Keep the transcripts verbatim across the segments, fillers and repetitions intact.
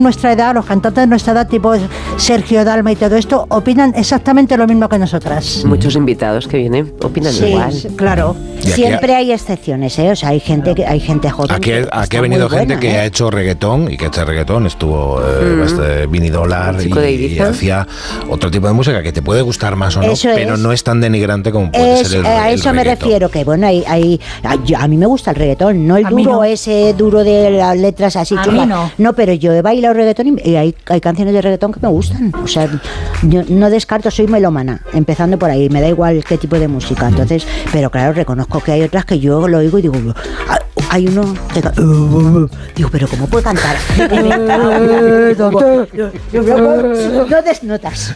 nuestra edad, los cantantes de nuestra edad, tipo Sergio Dalma y todo esto, opinan exactamente lo mismo que nosotras. Muchos invitados que vienen opinan sí, igual. Claro. Siempre hay excepciones, ¿eh? O sea, hay gente que hay gente joven. Aquí, que aquí ha venido gente buena, que ¿eh? ha hecho reggaetón y que este reggaetón estuvo eh, mm. este, Vini Dólar y, y hacía otro tipo de música que te puede gustar más o no, eso pero es. no es tan denigrante como puede es, ser el, a el eso reggaetón. Me refiero, que bueno, hay, hay, hay a mí me gusta el reggaetón, no el a duro no. ese duro de las letras así a chulas. Mí no. no, pero yo he bailado reggaetón y hay, hay canciones de reggaetón que me gustan. O sea, yo no descarto, soy melómana, empezando por ahí, me da igual qué tipo de música. Entonces, pero claro, reconozco que hay otras que yo lo oigo y digo, hay uno que digo, pero ¿cómo puede cantar? No desnotas.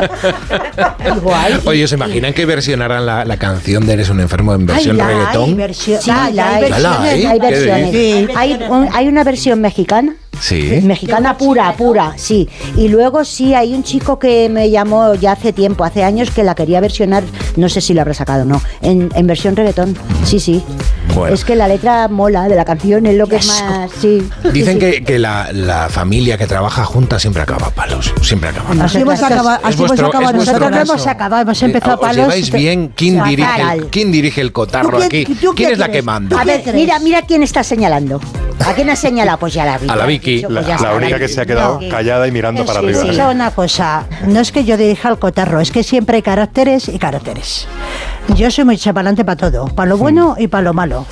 Oye, ¿se imaginan que versionaran la, la canción de Eres un enfermo en versión Ay, reggaetón? Hay versión, sí, la, la, hay versiones. Hay, versiones. Sí. Hay, un, hay una versión mexicana. Sí. Mexicana pura, pura, sí. Y luego sí, hay un chico que me llamó ya hace tiempo, hace años, que la quería versionar, no sé si lo habrá sacado o no, en, en versión reggaetón. Sí, sí. Bueno. Es que la letra mola de la canción, es lo que es más... Sí. Dicen sí, que, sí. que la, la familia que trabaja junta siempre acaba a palos. Siempre acaba a palos. Así hemos acabado. Así hemos acabado. Nosotros no hemos acabado, hemos empezado a palos. ¿Os lleváis bien? ¿Quién dirige, el, ¿Quién dirige el cotarro aquí? ¿Quién es la que manda? A ver, mira, mira quién está señalando. ¿A quién has señalado? Pues ya la Vicky. A la Vicky. La, pues la única que se ha quedado no. callada y mirando sí, para sí, arriba. Sí, es una cosa. No es que yo dirija el cotarro, es que siempre hay caracteres y caracteres. Yo soy muy chapalante para todo, para lo bueno y para lo malo.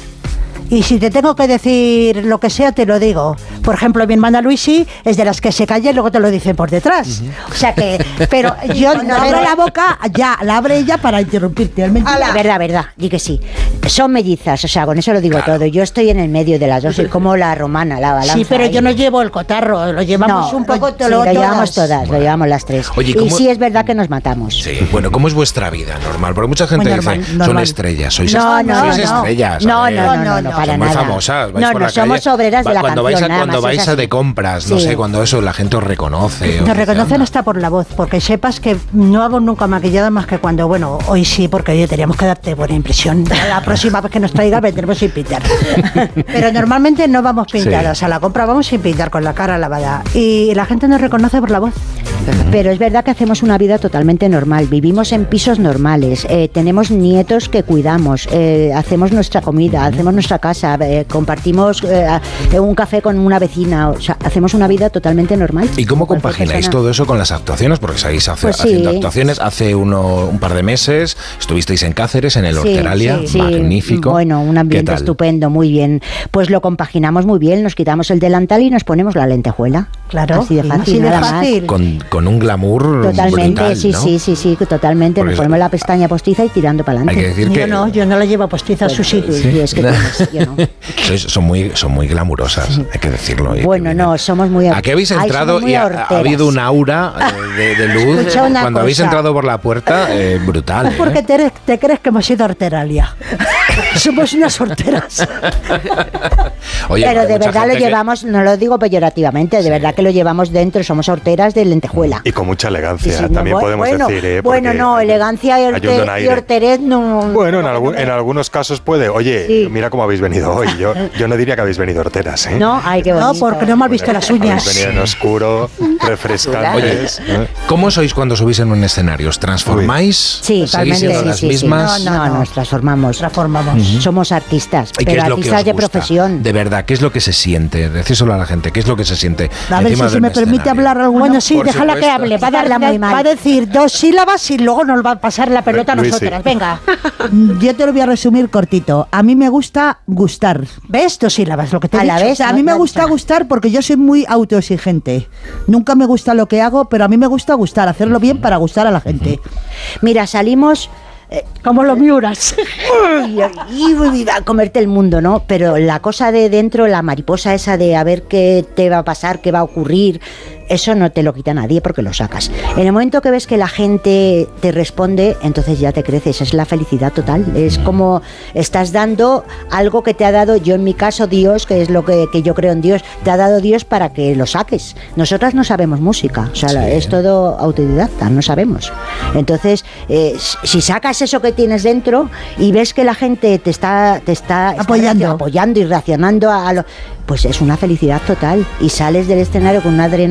Y si te tengo que decir lo que sea, te lo digo. Por ejemplo, mi hermana Luisi es de las que se calla y luego te lo dicen por detrás. Uh-huh. O sea que, pero yo no abro la boca, ya, la abre ella para interrumpirte. La verdad, verdad, di que sí. Son mellizas, o sea, con eso lo digo claro. todo. Yo estoy en el medio de las dos, soy como la romana, la balanza. Sí, pero ahí. Yo no llevo el cotarro, lo llevamos no, un poco todo. Sí, lo todas. llevamos todas, bueno. lo llevamos las tres. Oye, ¿cómo? Y sí es verdad que nos matamos. Sí, bueno, ¿cómo es vuestra vida normal? Porque mucha gente normal, dice, normal. son estrellas, sois, no, est- no, sois no, estrellas. No, no, no, no, no, para muy nada. famosas. Vais no, por no, la somos calle, obreras de la cuando canción. Vais a, cuando vais a de compras, no sí. sé, cuando eso la gente os reconoce. Nos reconocen dice, hasta por la voz, porque sepas que no hago nunca maquillada más que cuando, bueno, hoy sí, porque oye, teníamos que darte buena impresión. La próxima vez que nos traiga vendremos sin pintar. Pero normalmente no vamos pintadas, sí. a la compra vamos sin pintar, con la cara lavada. Y la gente nos reconoce por la voz. Pero es verdad que hacemos una vida totalmente normal, vivimos en pisos normales, eh, tenemos nietos que cuidamos, eh, hacemos nuestra comida, hacemos nuestra casa, eh, compartimos eh, un café con una vecina, o sea, hacemos una vida totalmente normal. ¿Y cómo compagináis todo eso con las actuaciones? Porque seguís hace, pues sí. haciendo actuaciones. Hace uno, un par de meses estuvisteis en Cáceres, en el sí, Horteralia, sí, magnífico. Sí. Bueno, un ambiente estupendo, muy bien. Pues lo compaginamos muy bien, nos quitamos el delantal y nos ponemos la lentejuela. Claro, así de fácil, así de nada fácil. más. Con, con un glamour totalmente, brutal, sí, ¿no? sí, sí, sí, totalmente. Porque nos ponemos la pestaña postiza y tirando para adelante. Hay que decir yo que no, yo no la llevo postiza, bueno, Susi. Sí, sí, es que tienes, yo no. Sois, son muy, son muy glamurosas, sí. hay que decirlo. Bueno, no, somos muy. Aquí habéis entrado Ay, y ha, ha habido un aura de, de luz cuando cosa. habéis entrado por la puerta, eh, brutal. Es porque ¿eh? te, te crees que hemos ido a Horteralia. Somos unas horteras. Oye, pero de verdad lo llevamos, que... no lo digo peyorativamente, de sí. verdad que lo llevamos dentro, somos horteras de lentejuela. Y con mucha elegancia, sí, sí, no, también podemos bueno, decir. ¿eh? Bueno, no, elegancia y, horter, y horterez no. Bueno, en, algún, en algunos casos puede. Oye, sí. mira cómo habéis venido hoy. Yo, yo no diría que habéis venido horteras, ¿eh? No, ay, qué bonito. No, porque no me has visto bueno, las uñas. Habéis venido en oscuro, refrescantes. Oye, ¿eh? ¿Cómo sois cuando subís en un escenario? ¿Os transformáis? Sí, ¿Seguís siendo sí, las sí, mismas? Sí. No, no, no, nos transformamos. transformamos. Uh-huh. Somos artistas, ¿Y pero artistas de profesión. De verdad, ¿qué es lo que se siente? Decíselo a la gente, ¿qué es lo que se siente? A ver si se me permite hablar algo. Bueno, sí, Por déjala supuesto. que hable. Va a, darla muy mal. va a decir dos sílabas y luego nos va a pasar la pelota a nosotras. Sí. Venga. Yo te lo voy a resumir cortito. A mí me gusta gustar. ¿Ves? Dos sílabas, lo que te he a dicho. La vez, o sea, a no, mí me no, gusta no. gustar porque yo soy muy autoexigente. Nunca me gusta lo que hago, pero a mí me gusta gustar, hacerlo bien para gustar a la gente. Mira, salimos... Eh, como los miuras. Y, y, y a comerte el mundo, ¿no? Pero la cosa de dentro, la mariposa esa de a ver qué te va a pasar, qué va a ocurrir, eso no te lo quita nadie porque lo sacas. En el momento que ves que la gente te responde, entonces ya te creces, es la felicidad total. Es como estás dando algo que te ha dado, yo en mi caso Dios, que es lo que, que yo creo en Dios, te ha dado Dios para que lo saques. Nosotras no sabemos música, o sea, sí. es todo autodidacta, no sabemos. Entonces, eh, si sacas eso que tienes dentro y ves que la gente te está, te está apoyando, está apoyando y reaccionando a, a lo, pues es una felicidad total y sales del escenario con una adrenalina